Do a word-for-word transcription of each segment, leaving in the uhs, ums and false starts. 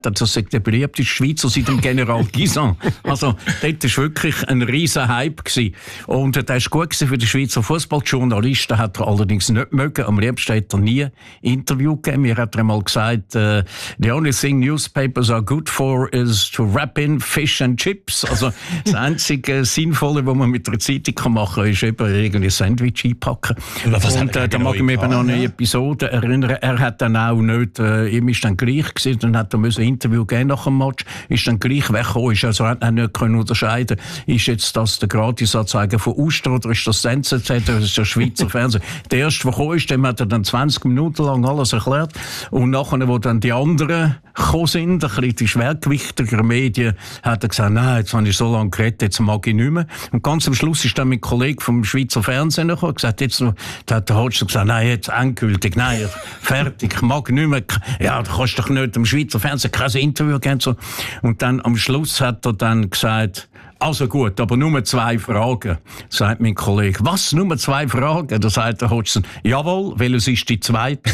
Das ist der beliebteste Schweizer seit dem General Guisan. Also, dort war wirklich ein riesen Hype gewesen. Und der war gut für den Schweizer Fußballjournalisten, hat er allerdings nicht mögen. Am liebsten hat er nie Interview gegeben. Mir hat er einmal gesagt, uh, the only thing newspapers are good for is to wrap in fish and chips. Also, das einzige Sinnvolle, was man mit einer Zeitung machen kann, ist eben irgendwie Sandwich einpacken. Was und äh, da mag ich mich eben an eine Episode erinnern. Er hat dann auch nicht, äh, ihm ist dann gleich gewesen, dann hat er müssen Interview geben nach dem Match, ist dann gleich weggekommen, ist also hat nicht können unterscheiden, ist jetzt das der Gratisanzeiger von Uster oder ist das N Z Z, das ist der Schweizer Fernsehen. Der erste, der gekommen ist, dem hat er dann zwanzig Minuten lang alles erklärt und nachher, wo dann die anderen gekommen sind, ein bisschen die schwergewichtigeren Medien, hat er gesagt, nein, jetzt habe ich so lange geredet, jetzt mag ich nicht mehr. Und ganz am Schluss ist dann mein Kollege vom Schweizer Fernsehen gekommen und gesagt, jetzt noch, da hat der Hodgson gesagt, nein, jetzt endgültig, nein, fertig, ich mag nicht mehr. Ja, du kannst doch nicht im Schweizer Fernsehen kein Interview geben. So. Und dann am Schluss hat er dann gesagt, also gut, aber nur zwei Fragen, sagt mein Kollege. Was, nur zwei Fragen? Da sagt der Hodgson, jawohl, welches ist die zweite?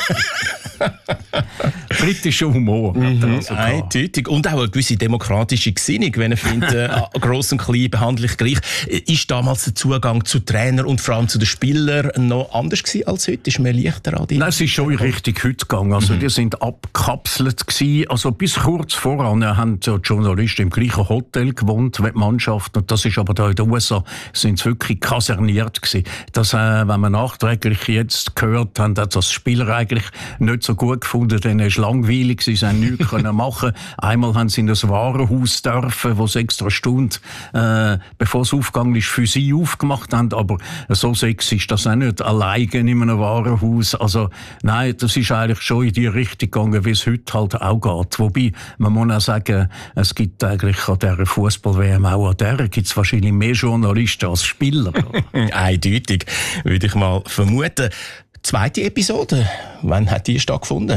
Britischer Humor. Mhm, also eindeutig. Und auch eine gewisse demokratische Gesinnung, wenn er findet, äh, gross und klein behandle ich gleich. Ist damals der Zugang zu Trainer und vor allem zu den Spielern noch anders gewesen als heute? Ist man leichter an die? Nein, es ist schon richtig heute gegangen. Also, mhm. Die sind abgekapselt gewesen. Also, bis kurz voran haben die Journalisten im gleichen Hotel gewohnt, wie die Mannschaft. Und das ist aber da in den U S A, sind sie wirklich kaserniert gewesen. Das, äh, wenn man nachträglich jetzt gehört haben, hat das Spieler eigentlich nicht so gut gefunden, denn es war langweilig, sie haben nichts machen. Einmal haben sie in das Warenhaus dürfen, wo sie extra Stunde, äh, bevor es aufgegangen ist, für sie aufgemacht haben, aber so sexy ist das auch nicht, alleine in einem Warenhaus. Also, nein, das ist eigentlich schon in die Richtung gegangen, wie es heute halt auch geht. Wobei, man muss auch sagen, es gibt eigentlich an dieser Fußball-W M, auch an dieser gibt es wahrscheinlich mehr Journalisten als Spieler. Eindeutig, würde ich mal vermuten. Zweite Episode, wann hat die stattgefunden?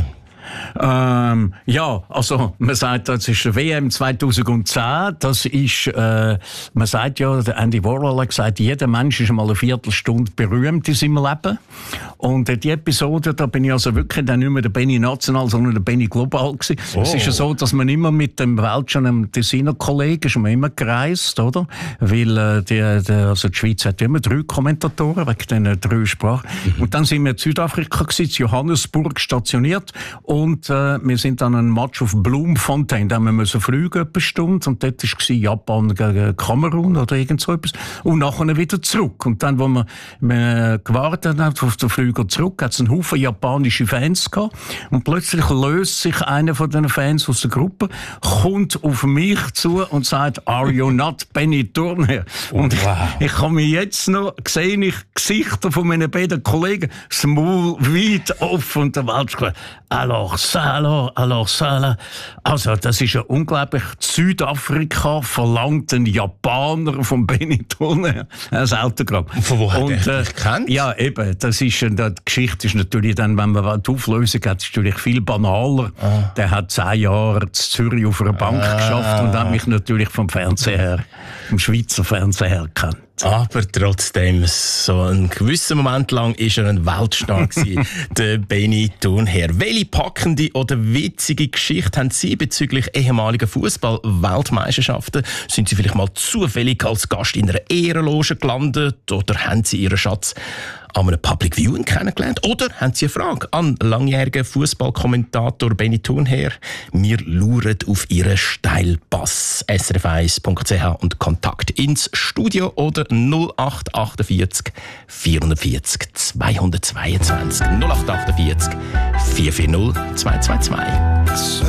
Ähm, ja, also man sagt, das ist W M zweitausendzehn, das ist, äh, man sagt ja, der Andy Warhol hat gesagt, jeder Mensch ist mal eine Viertelstunde berühmt in seinem Leben. Und äh, die Episode, da bin ich also wirklich dann nicht mehr der Benny National, sondern der Benny Global gewesen. Oh. Es ist ja so, dass man immer mit dem Weltschen, dem Tessiner Kollegen, ist man immer gereist, oder? Weil äh, die, die, also die Schweiz hat immer drei Kommentatoren wegen diesen drei Sprachen. Mhm. Und dann sind wir in Südafrika gewesen, in Johannesburg stationiert. Und äh, wir sind dann ein Match auf Bloemfontein, da haben wir müssen fliegen, etwa Stunde, und dort war Japan gegen Kamerun oder irgend so etwas. Und nachher wieder zurück. Und dann, wo wir, wir gewartet haben auf den Flüger zurück, hat es einen Haufen japanische Fans gehabt. Und plötzlich löst sich einer von diesen Fans aus der Gruppe, kommt auf mich zu und sagt, "Are you not Benny Turner?" Und ich, wow. ich kann mir jetzt noch, sehe ich Gesichter von meinen beiden Kollegen, das Maul weit offen, und der Weltspieler, alors ça, alors, alors ça. Also, das ist ja unglaublich. Südafrika verlangt einen Japaner von Benny Turner ein Autogramm. Von wo hat und, er äh, dich gekannt? Ja, eben. Das ist, die Geschichte ist natürlich dann, wenn man die Auflösung hat, ist natürlich viel banaler. Ah. Der hat zehn Jahre in Zürich auf einer Bank ah. geschafft und hat mich natürlich vom Fernseher her, vom Schweizer Fernseher her gekannt. Aber trotzdem, so einen gewissen Moment lang war er ein Weltstar gewesen, der Benny Turner. Welche packende oder witzige Geschichte haben Sie bezüglich ehemaliger Fußball-Weltmeisterschaften? Sind Sie vielleicht mal zufällig als Gast in einer Ehrenloge gelandet oder haben Sie Ihren Schatz an einem Public Viewing kennengelernt? Oder haben Sie eine Frage an langjährigen Fußballkommentator Benny Turner? Wir lauern auf Ihren Steilpass. S R F eins Punkt C H und Kontakt ins Studio oder null acht achtundvierzig vierundvierzig zweihundertzweiundzwanzig null acht achtundvierzig vier vier null zwei zwei zwei.